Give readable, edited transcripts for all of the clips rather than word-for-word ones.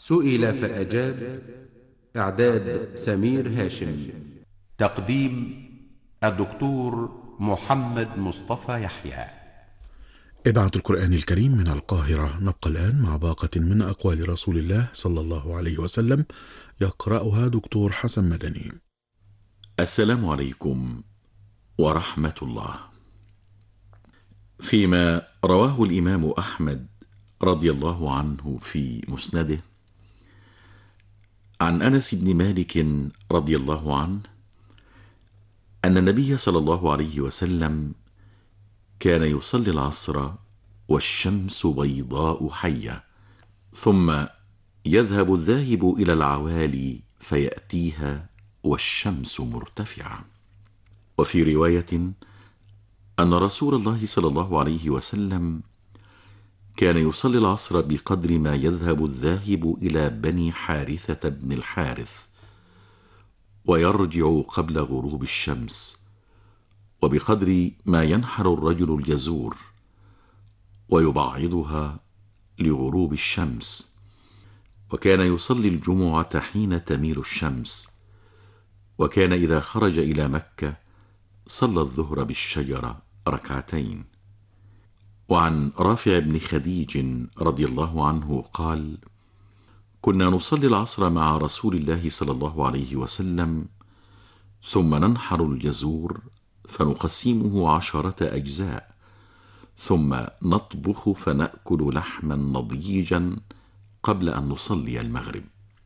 سئل فأجاب. إعداد سمير هاشم. تقديم الدكتور محمد مصطفى يحيى. إذاعة القرآن الكريم من القاهرة. نبقى الآن مع باقة من أقوال رسول الله صلى الله عليه وسلم، يقرأها دكتور حسن مدني. السلام عليكم ورحمة الله. فيما رواه الإمام أحمد رضي الله عنه في مسنده عن أنس بن مالك رضي الله عنه أن النبي صلى الله عليه وسلم كان يصلي العصر والشمس بيضاء حية، ثم يذهب الذاهب إلى العوالي فيأتيها والشمس مرتفعة. وفي رواية أن رسول الله صلى الله عليه وسلم كان يصلي العصر بقدر ما يذهب الذاهب إلى بني حارثة بن الحارث ويرجع قبل غروب الشمس، وبقدر ما ينحر الرجل الجزور ويبعضها لغروب الشمس. وكان يصلي الجمعة حين تميل الشمس، وكان إذا خرج إلى مكة صلى الظهر بالشجرة ركعتين. وعن رافع بن خديج رضي الله عنه قال: كنا نصلي العصر مع رسول الله صلى الله عليه وسلم، ثم ننحر الجزور فنقسمه 10 أجزاء، ثم نطبخ فنأكل لحما نضيجا قبل أن نصلي المغرب.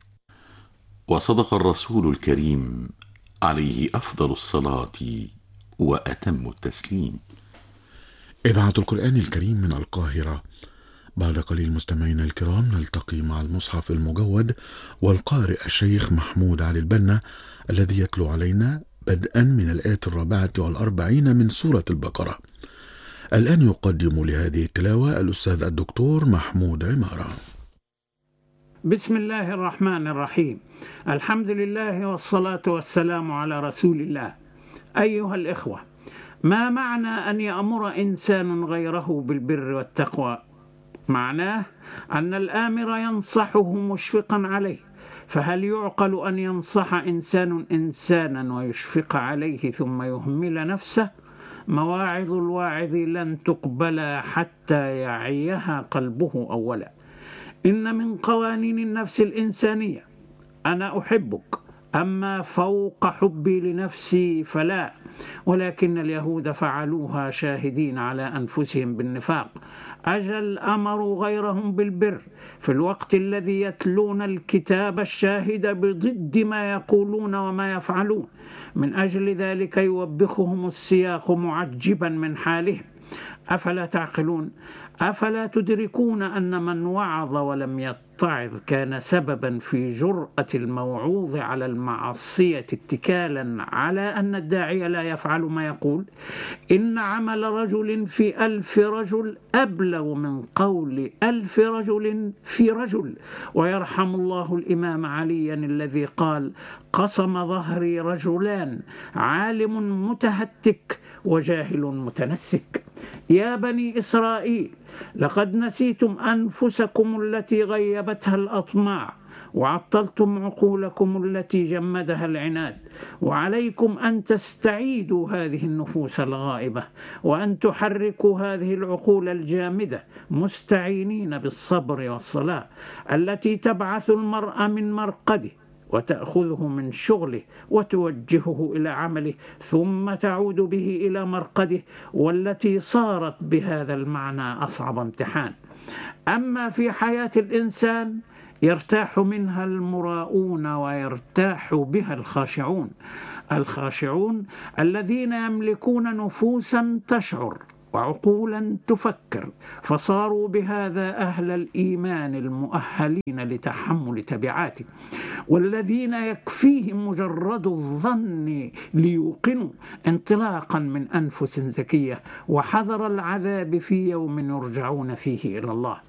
وصدق الرسول الكريم عليه أفضل الصلاة وأتم التسليم. إذاعة القرآن الكريم من القاهرة. بعد قليل مستمعينا الكرام نلتقي مع المصحف المجود والقارئ الشيخ محمود علي البنا الذي يتلو علينا بدءا من الآية 44 من سورة البقرة. الآن يقدم لهذه التلاوة الأستاذ الدكتور محمود عمارة. بسم الله الرحمن الرحيم. الحمد لله والصلاة والسلام على رسول الله. أيها الإخوة، ما معنى أن يأمر إنسان غيره بالبر والتقوى؟ معناه أن الآمر ينصحه مشفقا عليه، فهل يعقل أن ينصح إنسان إنسانا ويشفق عليه ثم يهمل نفسه؟ مواعظ الواعظ لن تقبل حتى يعيها قلبه أولا. إن من قوانين النفس الإنسانية أنا أحبك، أما فوق حبي لنفسي فلا، ولكن اليهود فعلوها شاهدين على أنفسهم بالنفاق. أجل أمروا غيرهم بالبر في الوقت الذي يتلون الكتاب الشاهد بضد ما يقولون وما يفعلون. من أجل ذلك يوبخهم السياق معجبا من حالهم. أفلا تعقلون؟ أفلا تدركون أن من وعظ ولم يتعظ كان سببا في جرأة الموعوظ على المعصية اتكالا على أن الداعي لا يفعل ما يقول؟ إن عمل رجل في 1000 رجل أبلغ من قول 1000 رجل في رجل. ويرحم الله الإمام عليا الذي قال: قصم ظهري رجلان، عالم متهتك وجاهل متنسك. يا بني إسرائيل، لقد نسيتم أنفسكم التي غيبتها الأطماع، وعطلتم عقولكم التي جمدها العناد، وعليكم أن تستعيدوا هذه النفوس الغائبة، وأن تحركوا هذه العقول الجامدة مستعينين بالصبر والصلاة التي تبعث المرء من مرقده وتأخذه من شغله وتوجهه إلى عمله ثم تعود به إلى مرقده، والتي صارت بهذا المعنى أصعب امتحان. أما في حياة الإنسان يرتاح منها المراؤون ويرتاح بها الخاشعون. الخاشعون الذين يملكون نفوسا تشعر وعقولا تفكر، فصاروا بهذا أهل الإيمان المؤهلين لتحمل تبعاته، والذين يكفيهم مجرد الظن ليوقنوا انطلاقا من أنفس زكية وحذر العذاب في يوم يرجعون فيه إلى الله.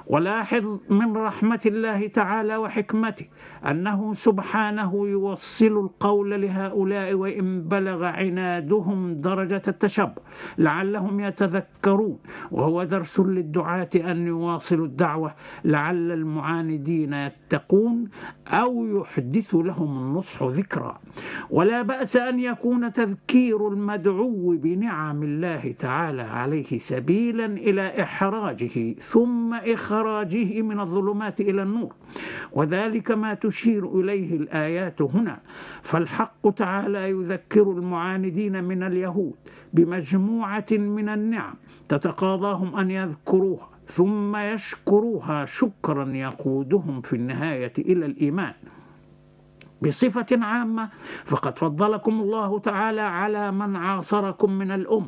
ولاحظ من رحمة الله تعالى وحكمته أنه سبحانه يوصل القول لهؤلاء وإن بلغ عنادهم درجة التشبع، لعلهم يتذكرون، وهو درس للدعاة أن يواصلوا الدعوة لعل المعاندين يتقون أو يحدث لهم النصح ذكرا. ولا بأس أن يكون تذكير المدعو بنعم الله تعالى عليه سبيلا إلى إحراجه ثم إخراجه من الظلمات إلى النور، وذلك ما تشير إليه الآيات هنا. فالحق تعالى يذكر المعاندين من اليهود بمجموعة من النعم تتقاضاهم أن يذكروها ثم يشكروها شكرا يقودهم في النهاية إلى الإيمان. بصفة عامة فقد فضلكم الله تعالى على من عاصركم من الأمم،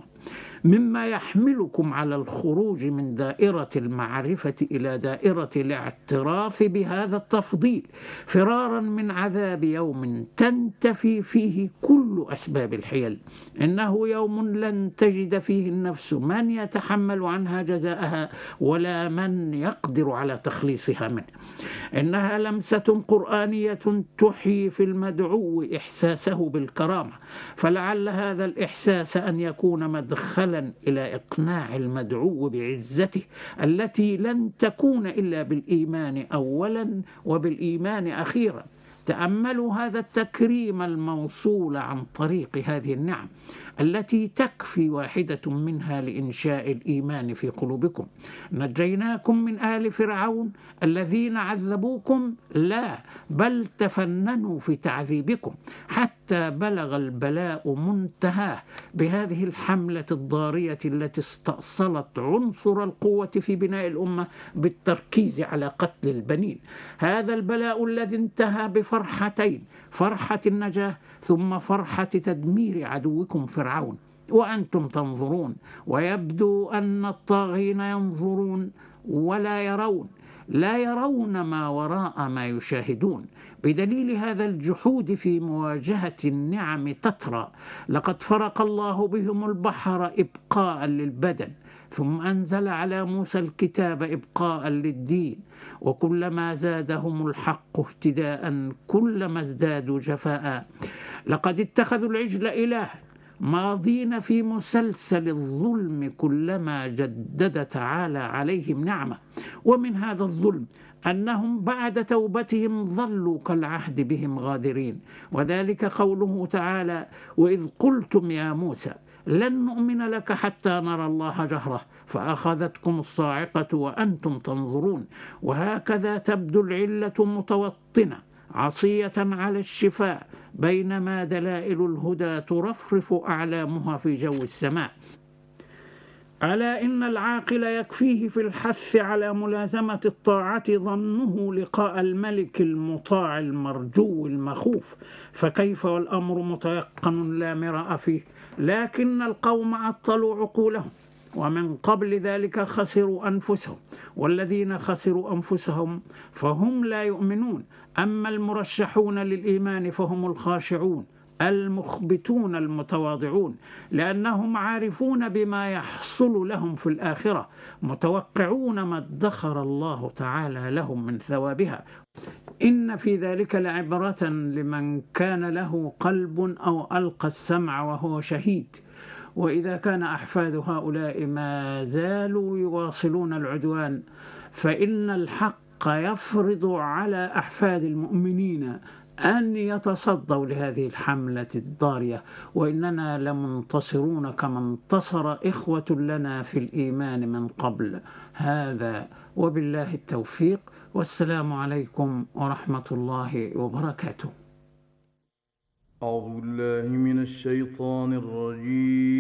مما يحملكم على الخروج من دائرة المعرفة إلى دائرة الاعتراف بهذا التفضيل، فرارا من عذاب يوم تنتفي فيه كل أسباب الحيل. إنه يوم لن تجد فيه النفس من يتحمل عنها جزاءها ولا من يقدر على تخليصها منه. إنها لمسة قرآنية تحيي في المدعو إحساسه بالكرامة، فلعل هذا الإحساس أن يكون مدخلا إلى إقناع المدعو بعزته التي لن تكون إلا بالإيمان أولا وبالإيمان أخيرا. تأملوا هذا التكريم الموصول عن طريق هذه النعم التي تكفي واحدة منها لإنشاء الإيمان في قلوبكم. نجيناكم من آل فرعون الذين عذبوكم، لا بل تفننوا في تعذيبكم حتى بلغ البلاء منتهاه بهذه الحملة الضارية التي استأصلت عنصر القوة في بناء الأمة بالتركيز على قتل البنين. هذا البلاء الذي انتهى بفرحتين: فرحة النجاة ثم فرحة تدمير عدوكم فرعون وأنتم تنظرون، ويبدو أن الطاغين ينظرون ولا يرون، لا يرون ما وراء ما يشاهدون. بدليل هذا الجحود في مواجهة النعم تترى لقد فرق الله بهم البحر إبقاء للبدن، ثم أنزل على موسى الكتاب إبقاء للدين، وكلما زادهم الحق اهتداء كلما ازدادوا جفاء. لقد اتخذوا العجل إله ماضين في مسلسل الظلم كلما جدد تعالى عليهم نعمة. ومن هذا الظلم أنهم بعد توبتهم ظلوا كالعهد بهم غادرين، وذلك قوله تعالى: وإذ قلتم يا موسى لن نؤمن لك حتى نرى الله جهرة فأخذتكم الصاعقة وأنتم تنظرون. وهكذا تبدو العلة متوطنة عصية على الشفاء، بينما دلائل الهدى ترفرف أعلامها في جو السماء. ألا إن العاقل يكفيه في الحث على ملازمة الطاعة ظنه لقاء الملك المطاع المرجو المخوف، فكيف والأمر متيقن لا مراء فيه. لكن القوم عطلوا عقولهم، ومن قبل ذلك خسروا أنفسهم، والذين خسروا أنفسهم فهم لا يؤمنون. أما المرشحون للإيمان فهم الخاشعون المخبتون المتواضعون، لأنهم عارفون بما يحصل لهم في الآخرة، متوقعون ما ادخر الله تعالى لهم من ثوابها. إن في ذلك لعبرة لمن كان له قلب أو ألقى السمع وهو شهيد. وإذا كان أحفاد هؤلاء ما زالوا يواصلون العدوان، فإن الحق يفرض على أحفاد المؤمنين أن يتصدوا لهذه الحملة الضارية، وإننا لمنتصرون كما انتصر إخوة لنا في الإيمان من قبل. هذا وبالله التوفيق، والسلام عليكم ورحمة الله وبركاته. أعوذ بالله من الشيطان الرجيم.